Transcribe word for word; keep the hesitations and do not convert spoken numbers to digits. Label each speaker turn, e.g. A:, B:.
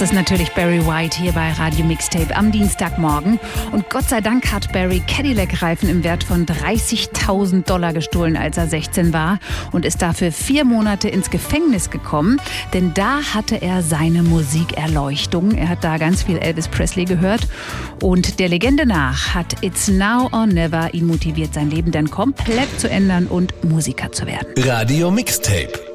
A: Das ist natürlich Barry White hier bei Radio Mixtape am Dienstagmorgen. Und Gott sei Dank hat Barry Cadillac-Reifen im Wert von dreißigtausend Dollar gestohlen, als er sechzehn war, und ist dafür vier Monate ins Gefängnis gekommen. Denn da hatte er seine Musikerleuchtung. Er hat da ganz viel Elvis Presley gehört. Und der Legende nach hat It's Now or Never ihn motiviert, sein Leben dann komplett zu ändern und Musiker zu werden.
B: Radio Mixtape.